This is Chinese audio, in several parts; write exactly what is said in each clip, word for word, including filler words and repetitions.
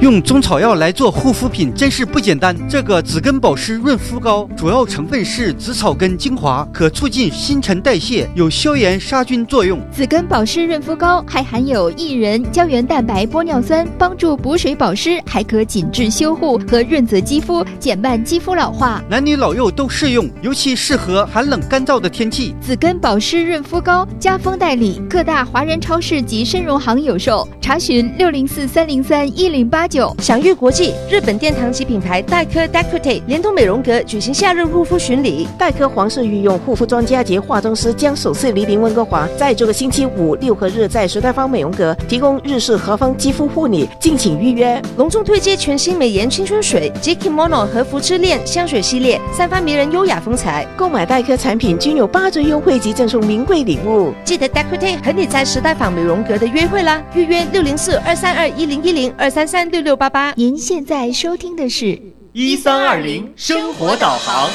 用中草药来做护肤品真是不简单。这个紫根保湿润肤膏主要成分是紫草根精华，可促进新陈代谢，有消炎杀菌作用。 紫根保湿润肤膏还含有薏仁、胶原蛋白、玻尿酸，帮助补水保湿，还可紧致修护和润泽肌肤，减慢肌肤老化。 男女老幼都适用，尤其适合寒冷干燥的天气。 紫根保湿润肤膏加封代理，各大华人超市及参荣行有售，查询六零四三零三一零八九。 享誉国际日本殿堂级品牌黛珂 Decote 联同美容阁举行夏日护肤巡礼。 黛珂皇室御用护肤专家及化妆师将首次莅临温哥华，在这个星期五六和日在时代坊美容阁提供日式和风肌肤护理，敬请预约。 隆重推介全新美颜青春水及 Kimono 和服饰链香水系列，散发迷人优雅风采。 购买黛珂产品均有八折优惠及赠送名贵礼物。 记得 Decote 和你在时代坊美容阁的约会啦！预约六零四二三二一零一零二三三六六八八。 您现在收听的是一三二零生活导航。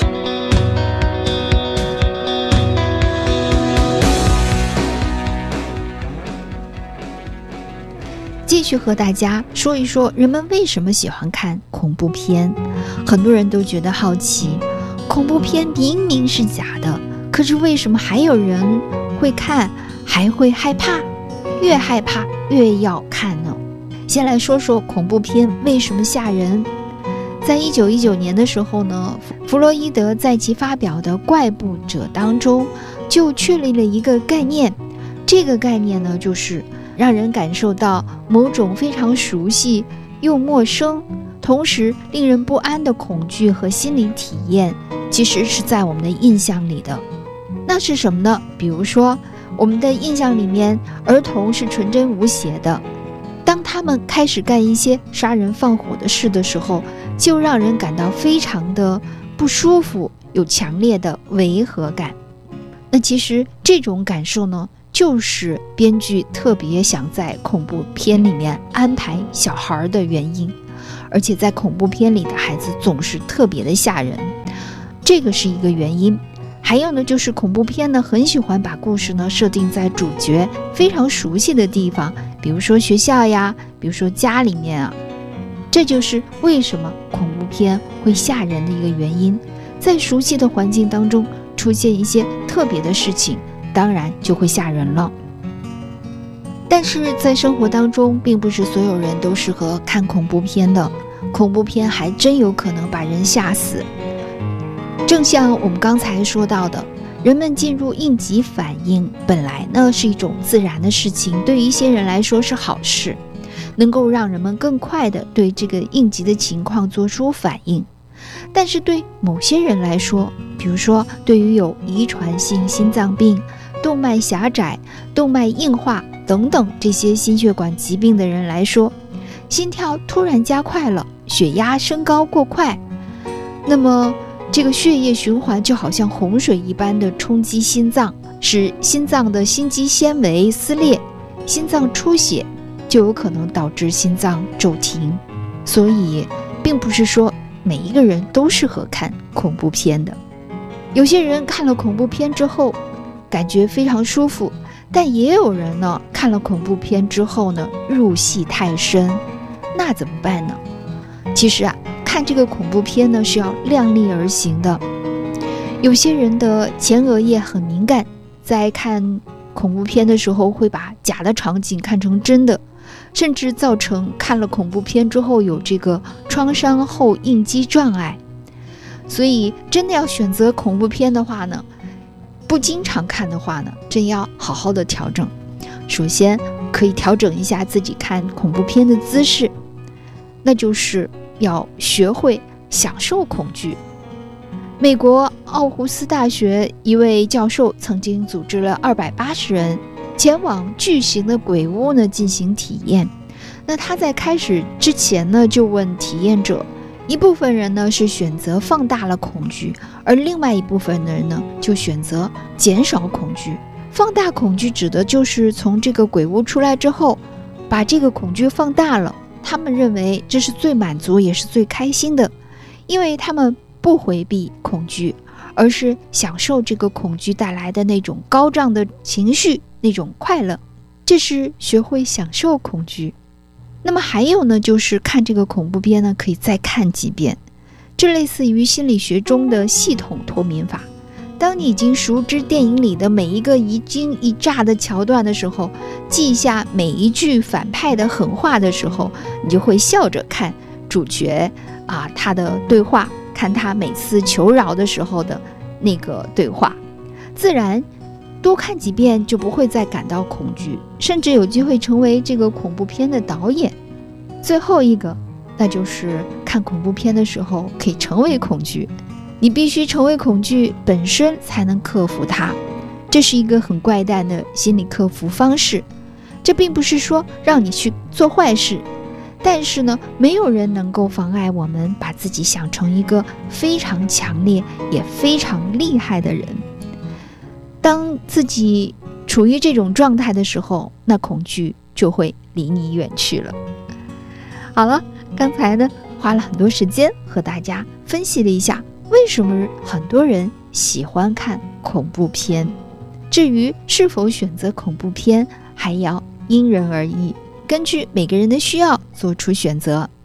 继续和大家说一说人们为什么喜欢看恐怖片。很多人都觉得好奇，恐怖片明明是假的，可是为什么还有人会看，还会害怕，越害怕越要看呢？先来说说恐怖片为什么吓人。在一九一九年的时候呢，弗洛伊德在其发表的《怪步者》当中就确立了一个概念，这个概念呢，就是让人感受到某种非常熟悉又陌生，同时令人不安的恐惧和心理体验，其实是在我们的印象里的。那是什么呢？比如说，我们的印象里面，儿童是纯真无邪的，当他们开始干一些杀人放火的事的时候，就让人感到非常的不舒服，有强烈的违和感。那其实这种感受呢，就是编剧特别想在恐怖片里面安排小孩的原因，而且在恐怖片里的孩子总是特别的吓人，这个是一个原因。还有呢，就是恐怖片呢很喜欢把故事呢设定在主角非常熟悉的地方，比如说学校呀，比如说家里面啊，这就是为什么恐怖片会吓人的一个原因。在熟悉的环境当中出现一些特别的事情，当然就会吓人了。但是在生活当中，并不是所有人都适合看恐怖片的，恐怖片还真有可能把人吓死。正像我们刚才说到的，人们进入应急反应本来呢是一种自然的事情，对于一些人来说是好事，能够让人们更快地对这个应急的情况做出反应。但是对某些人来说，比如说对于有遗传性心脏病、动脉狭窄、动脉硬化等等这些心血管疾病的人来说，心跳突然加快了，血压升高过快，那么这个血液循环就好像洪水一般的冲击心脏，使心脏的心肌纤维撕裂，心脏出血，就有可能导致心脏骤停。所以并不是说每一个人都适合看恐怖片的。有些人看了恐怖片之后感觉非常舒服，但也有人呢看了恐怖片之后呢入戏太深，那怎么办呢？其实啊，看这个恐怖片呢是要量力而行的。有些人的前额叶很敏感，在看恐怖片的时候会把假的场景看成真的，甚至造成看了恐怖片之后有这个创伤后应激障碍。所以真的要选择恐怖片的话呢，不经常看的话呢，真要好好的调整。首先可以调整一下自己看恐怖片的姿势，那就是要学会享受恐惧。美国奥胡斯大学一位教授曾经组织了二百八十人前往巨型的鬼屋呢进行体验。那他在开始之前呢就问体验者，一部分人呢是选择放大了恐惧，而另外一部分的人呢就选择减少恐惧。放大恐惧指的就是从这个鬼屋出来之后把这个恐惧放大了，他们认为这是最满足也是最开心的，因为他们不回避恐惧，而是享受这个恐惧带来的那种高涨的情绪，那种快乐，这是学会享受恐惧。 那么还有呢，就是看这个恐怖片呢，可以再看几遍，这类似于心理学中的系统脱敏法。当你已经熟知电影里的每一个一惊一乍的桥段的时候，记下每一句反派的狠话的时候，你就会笑着看主角啊他的对话，看他每次求饶的时候的那个对话，自然多看几遍就不会再感到恐惧，甚至有机会成为这个恐怖片的导演。最后一个，那就是看恐怖片的时候可以成为恐惧，你必须成为恐惧本身才能克服它，这是一个很怪诞的心理克服方式。这并不是说让你去做坏事，但是呢，没有人能够妨碍我们把自己想成一个非常强烈也非常厉害的人。当自己处于这种状态的时候，那恐惧就会离你远去了。好了，刚才呢花了很多时间和大家分析了一下为什么很多人喜欢看恐怖片，至于是否选择恐怖片还要因人而异，根据每个人的需要做出选择。